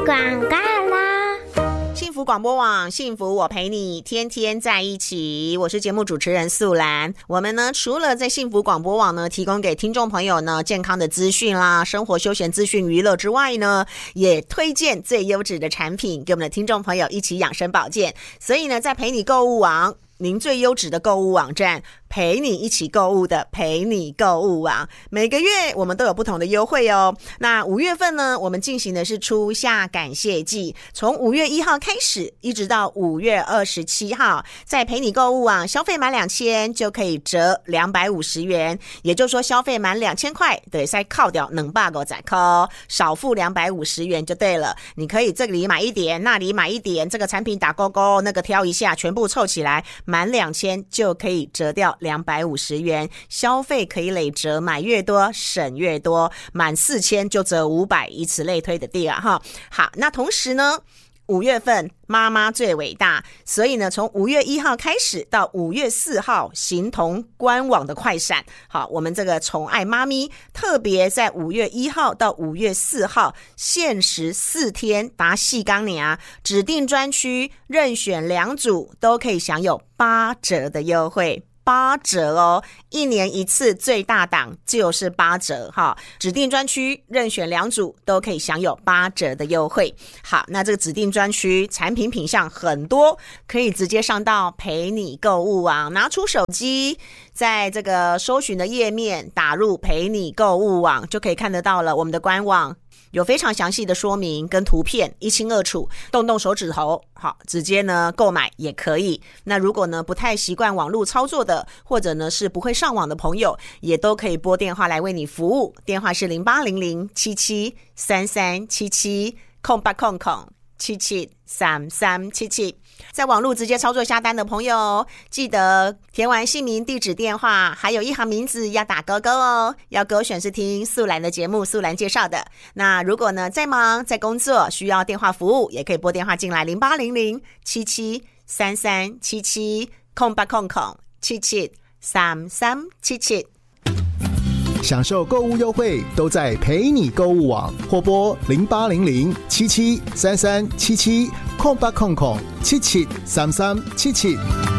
广告啦！ 幸福广播网，幸福我陪你，天天在一起。我是节目主持人素兰。我们呢，除了在幸福广播网呢，提供给听众朋友呢健康的资讯啦、生活休闲资讯、娱乐之外呢，也推荐最优质的产品给我们的听众朋友一起养生保健。所以呢，在陪你购物网，您最优质的购物网站，陪你一起购物的陪你购物网，每个月我们都有不同的优惠哦。那5月份呢，我们进行的是初夏感谢季，从5月1号开始，一直到5月27号，在陪你购物网消费满2000就可以折250元，也就是说消费满2000块，对，再扣掉250块，少付250元就对了。你可以这里买一点，那里买一点，这个产品打勾勾，那个挑一下，全部凑起来，满2000就可以折掉250元，消费可以累折，买越多省越多，满4000就折500，以此类推的地啊哈。好，那同时呢，5月份妈妈最伟大，所以呢，从5月1号开始到5月4号，形同官网的快闪。好，我们这个宠爱妈咪，特别在5月1号到5月4号，限时4天，达细钢你啊，指定专区任选2组都可以享有8折的优惠。8折哦，1年1次最大档就是8折哈，指定专区任选2组都可以享有8折的优惠。好，那这个指定专区产品品项很多，可以直接上到陪你购物网，拿出手机，在这个搜寻的页面打入陪你购物网，就可以看得到了。我们的官网有非常详细的说明跟图片，一清二楚，动手指头，好，直接呢购买也可以。那如果呢不太习惯网络操作的，或者呢是不会上网的朋友，也都可以拨电话来为你服务，电话是0800773377，0800773377。在网络直接操作下单的朋友，记得填完姓名、地址、电话，还有一行名字要打勾勾哦，要勾选是听素兰的节目，素兰介绍的。那如果呢在忙在工作需要电话服务，也可以拨电话进来0800773377，0800773377。 享受购物优惠都在陪你购物网，或拨0800773377，0800773377。